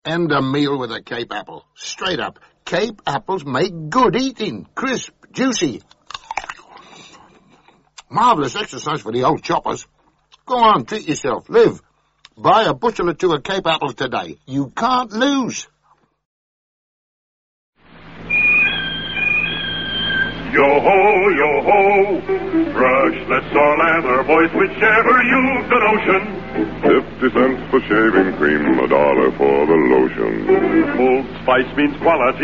End a meal with a Cape apple. Straight up. Cape apples make good eating. Crisp, juicy. Marvellous exercise for the old choppers. Go on, treat yourself. Live. Buy a bushel or two of Cape apples today. You can't lose. Yo-ho, yo-ho, brushless or leather, boys, whichever you've the notion. 50 cents for shaving cream, $1 for the lotion. Old Spice means quality